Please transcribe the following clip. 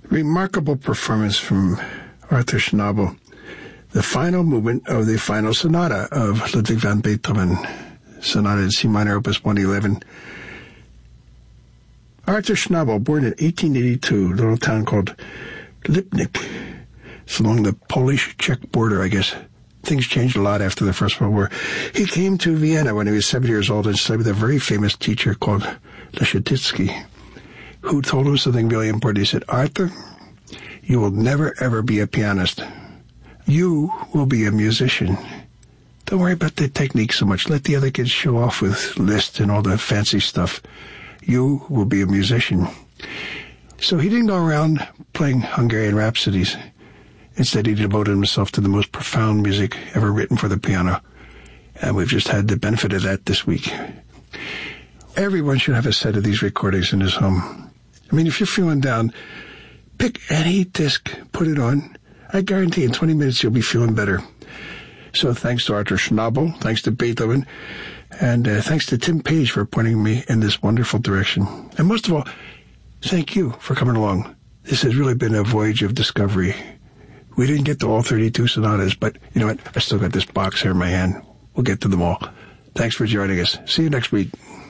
Remarkable performance from Arthur Schnabel. The final movement of the final sonata of Ludwig van Beethoven, Sonata in C minor, Opus 111. Arthur Schnabel, born in 1882, a little town called Lipnik. It's along the Polish-Czech border, I guess. Things changed a lot after the First World War. He came to Vienna when he was 7 years old and studied with a very famous teacher called Leschetizky, who told him something really important. He said, Arthur, you will never, ever be a pianist. You will be a musician. Don't worry about the technique so much. Let the other kids show off with Liszt and all the fancy stuff. You will be a musician. So he didn't go around playing Hungarian rhapsodies. Instead, he devoted himself to the most profound music ever written for the piano. And we've just had the benefit of that this week. Everyone should have a set of these recordings in his home. I mean, if you're feeling down, pick any disc, put it on. I guarantee in 20 minutes you'll be feeling better. So thanks to Arthur Schnabel, thanks to Beethoven, and thanks to Tim Page for pointing me in this wonderful direction. And most of all, thank you for coming along. This has really been a voyage of discovery. We didn't get to all 32 sonatas, but you know what? I still got this box here in my hand. We'll get to them all. Thanks for joining us. See you next week.